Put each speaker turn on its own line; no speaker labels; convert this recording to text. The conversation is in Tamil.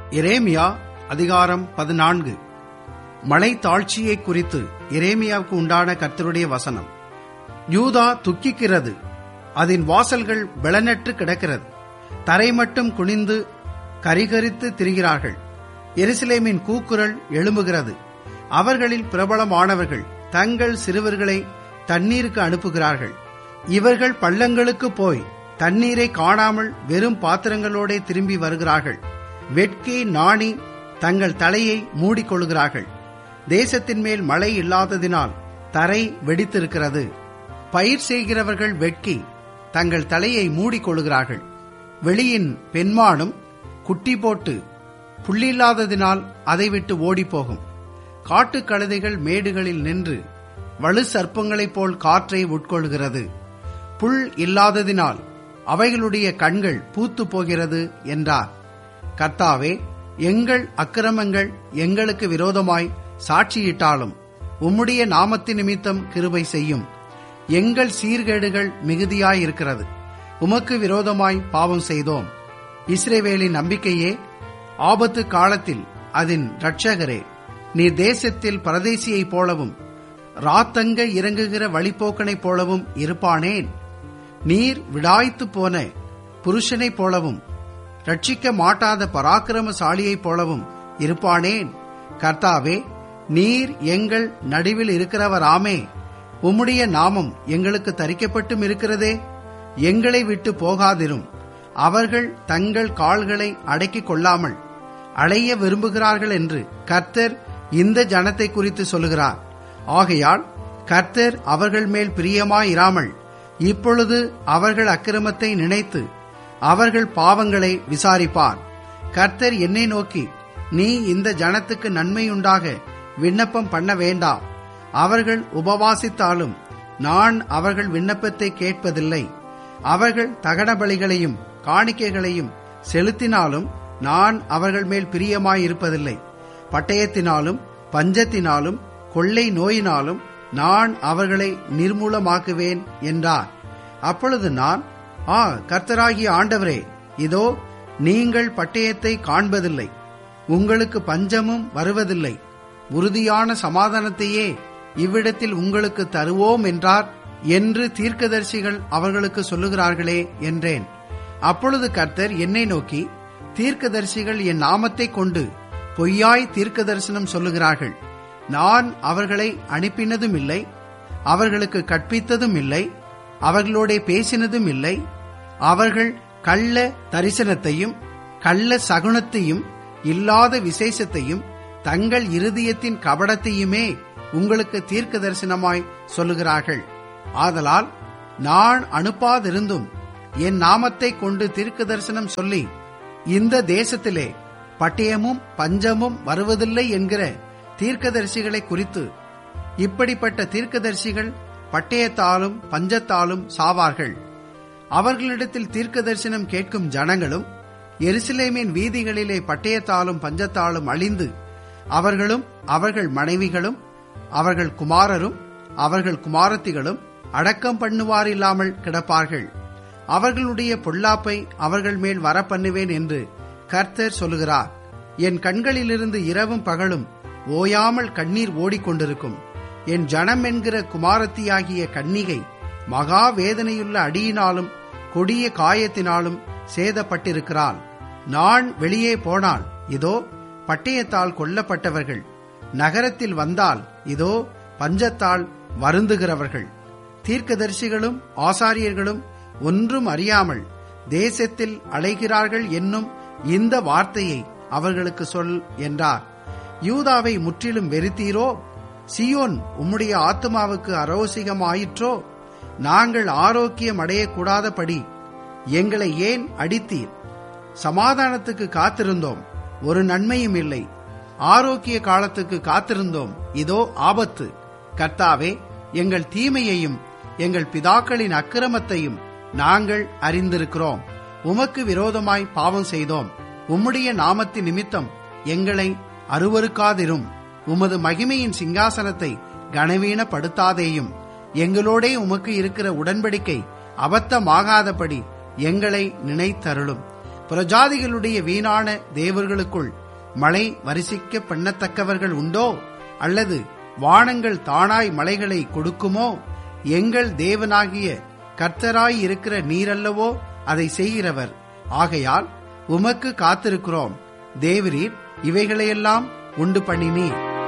எரேமியா அதிகாரம் 14. மழை தாழ்ச்சியை குறித்து எரேமியாவுக்கு உண்டான கர்த்தருடைய வசனம். யூதா துக்கிக்கிறது, அதன் வாசல்கள் பெலனற்று கிடக்கிறது, தரை மட்டும் குனிந்து கரிகரித்து திரிகிறார்கள். எருசலேமின் கூக்குரல் எழும்புகிறது. அவர்களில் பிரபலமானவர்கள் தங்கள் சிறுவர்களை தண்ணீருக்கு அனுப்புகிறார்கள். இவர்கள் பள்ளங்களுக்கு போய் தண்ணீரை காணாமல் வெறும் பாத்திரங்களோட திரும்பி வருகிறார்கள். வெட்கி நாணி தங்கள் தலையை மூடிக்கொள்கிறார்கள். தேசத்தின் மேல் மழை இல்லாததினால் தரை வெடித்திருக்கிறது. பயிர் செய்கிறவர்கள் வெட்கி தங்கள் தலையை மூடிக்கொள்கிறார்கள். வெளியின் பெண்மானும் குட்டி போட்டு புள்ளில்லாததினால் அதை விட்டு ஓடிப்போகும். காட்டு கழுதைகள் மேடுகளில் நின்று வலு சர்ப்பங்களைப் போல் காற்றை உட்கொள்கிறது. புல் இல்லாததினால் அவைகளுடைய கண்கள் பூத்து போகிறது என்றார். கர்த்தாவே, எங்கள் அக்கிரமங்கள் எங்களுக்கு விரோதமாய் சாட்சியிட்டாலும் உம்முடைய நாமத்தின் நிமித்தம் கிருபை செய்யும். எங்கள் சீர்கேடுகள் மிகுதியாயிருக்கிறது. உமக்கு விரோதமாய் பாவம் செய்தோம். இஸ்ரவேலின் நம்பிக்கையே, ஆபத்து காலத்தில் அதன் இரட்சகரே, நீர் தேசத்தில் பரதேசியைப் போலவும் ராத்தங்க இறங்குகிற வழிப்போக்கனைப் போலவும் இருப்பானேன்? நீர் விடாய்த்து போன புருஷனைப் போலவும் ரட்சிக்க மாட்டாத பராக்கிரமசாலியைப் போலவும் இருப்பானேன்? கர்த்தாவே, நீர் எங்கள் நடுவில் இருக்கிறவராமே. உம்முடைய நாமம் எங்களுக்கு தரிக்கப்பட்டும் இருக்கிறதே. எங்களை விட்டு போகாதிரும். அவர்கள் தங்கள் கால்களை அடக்கிக் கொள்ளாமல் அலைய விரும்புகிறார்கள் என்று கர்த்தர் இந்த ஜனத்தை குறித்து சொல்லுகிறார். ஆகையால் கர்த்தர் அவர்கள் மேல் பிரியமாயிராமல் இப்பொழுது அவர்கள் அக்கிரமத்தை நினைத்து அவர்கள் பாவங்களை விசாரிப்பார். கர்த்தர் என்னை நோக்கி, நீ இந்த ஜனத்துக்கு நன்மையுண்டாக விண்ணப்பம் பண்ண வேண்டாம். அவர்கள் உபவாசித்தாலும் நான் அவர்கள் விண்ணப்பத்தை கேட்பதில்லை. அவர்கள் தகன பலிகளையும் காணிக்கைகளையும் செலுத்தினாலும் நான் அவர்கள் மேல் பிரியமாயிருப்பதில்லை. பட்டயத்தினாலும் பஞ்சத்தினாலும் கொள்ளை நோயினாலும் நான் அவர்களை நிர்மூலமாக்குவேன் என்றார். அப்பொழுது நான், கர்த்தராகிய ஆண்டவரே, இதோ நீங்கள் பட்டயத்தை காண்பதில்லை, உங்களுக்கு பஞ்சமும் வருவதில்லை, உறுதியான சமாதானத்தையே இவ்விடத்தில் உங்களுக்கு தருவோம் என்றார் என்று தீர்க்கதரிசிகள் அவர்களுக்கு சொல்லுகிறார்களே என்றேன். அப்பொழுது கர்த்தர் என்னை நோக்கி, தீர்க்கதரிசிகள் என் நாமத்தை கொண்டு பொய்யாய் தீர்க்க தரிசனம் சொல்லுகிறார்கள். நான் அவர்களை அனுப்பினதும் இல்லை, அவர்களுக்கு கற்பித்ததும் இல்லை, அவர்களோட பேசினதும் இல்லை. அவர்கள் கள்ள தரிசனத்தையும் கள்ள சகுனத்தையும் இல்லாத விசேஷத்தையும் தங்கள் இருதயத்தின் கபடத்தையுமே உங்களுக்கு தீர்க்க தரிசனமாய் சொல்லுகிறார்கள். ஆதலால் நான் அனுப்பாதிருந்தும் என் நாமத்தை கொண்டு தீர்க்க தரிசனம் சொல்லி இந்த தேசத்திலே பட்டயமும் பஞ்சமும் வருவதில்லை என்கிற தீர்க்கதரிசிகளை குறித்து, இப்படிப்பட்ட தீர்க்கதரிசிகள் பட்டயத்தாலும் பஞ்சத்தாலும் சாவார்கள். அவர்களிடத்தில் தீர்க்க தரிசனம் கேட்கும் ஜனங்களும் எருசலேமின் வீதிகளிலே பட்டயத்தாலும் பஞ்சத்தாலும் அழிந்து அவர்களும் அவர்கள் மனைவிகளும் அவர்கள் குமாரரும் அவர்கள் குமாரத்திகளும் அடக்கம் பண்ணுவாரில்லாமல் கிடப்பார்கள். அவர்களுடைய பொல்லாப்பை அவர்கள் மேல் வரப்பண்ணுவேன் என்று கர்த்தர் சொல்லுகிறார். என் கண்களிலிருந்து இரவும் பகலும் ஓயாமல் கண்ணீர் ஓடிக்கொண்டிருக்கும். என் ஜனம் என்கிற குமாரத்தியாகிய கன்னிகை மகா வேதனையுள்ள அடியினாலும் கொடிய காயத்தினாலும் சேதப்பட்டிருக்கிறாள். நான் வெளியே போனால் இதோ பட்டயத்தால் கொல்லப்பட்டவர்கள், நகரத்தில் வந்தால் இதோ பஞ்சத்தால் வருந்துகிறவர்கள். தீர்க்கதரிசிகளும் ஆசாரியர்களும் ஒன்றும் அறியாமல் தேசத்தில் அலைகிறார்கள் என்னும் இந்த வார்த்தையை அவர்களுக்கு சொல் என்றார். யூதாவை முற்றிலும் வெறுத்தீரோ? சியோன் உம்முடைய ஆத்துமாவுக்கு அரோசிகமாயிற்றோ? நாங்கள் ஆரோக்கியம் அடையக்கூடாதபடி எங்களை ஏன் அடித்தீர்? சமாதானத்துக்கு காத்திருந்தோம், ஒரு நன்மையும் இல்லை. ஆரோக்கிய காலத்துக்கு காத்திருந்தோம், இதோ ஆபத்து. கர்த்தாவே, எங்கள் தீமையையும் எங்கள் பிதாக்களின் அக்கிரமத்தையும் நாங்கள் அறிந்திருக்கிறோம். உமக்கு விரோதமாய் பாவம் செய்தோம். உம்முடைய நாமத்தின் நிமித்தம் எங்களை அருவருக்காதிரும். உமது மகிமையின் சிங்காசனத்தை கனவீனப்படுத்தாதேயும். எங்களோடே உமக்கு இருக்கிற உடன்படிக்கை அபத்தமாகாதபடி எங்களை நினைத்தருளும். புறஜாதிகளுடைய வீணான தேவர்களுக்குள் மழை வரிசிக்க பண்ணத்தக்கவர்கள் உண்டோ? அல்லது வானங்கள் தானாய் மலைகளை கொடுக்குமோ? எங்கள் தேவனாகிய கர்த்தராய் இருக்கிற நீரல்லவோ அதை செய்கிறவர். ஆகையால் உமக்கு காத்திருக்கிறோம். தேவரீர் இவைகளையெல்லாம் உண்டு பண்ணினீர்.